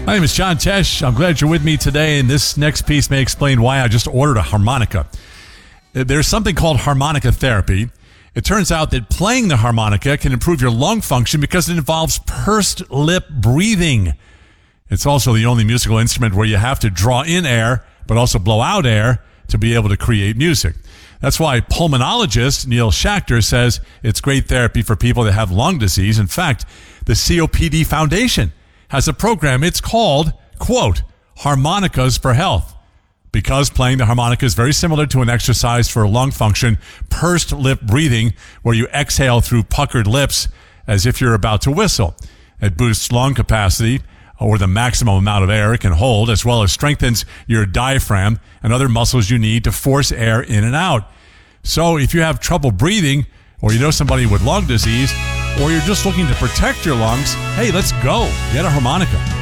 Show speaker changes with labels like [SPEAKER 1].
[SPEAKER 1] My name is John Tesh. I'm glad you're with me today, and this next piece may explain why I just ordered a harmonica. There's something called harmonica therapy. It turns out that playing the harmonica can improve your lung function because it involves pursed lip breathing. It's also the only musical instrument where you have to draw in air, but also blow out air to be able to create music. That's why pulmonologist Neil Schachter says it's great therapy for people that have lung disease. In fact, the COPD Foundation has a program. It's called, quote, Harmonicas for Health. Because playing the harmonica is very similar to an exercise for lung function, pursed lip breathing, where you exhale through puckered lips as if you're about to whistle. It boosts lung capacity, or the maximum amount of air it can hold, as well as strengthens your diaphragm and other muscles you need to force air in and out. So if you have trouble breathing, or you know somebody with lung disease, or you're just looking to protect your lungs, hey, let's go. Get a harmonica.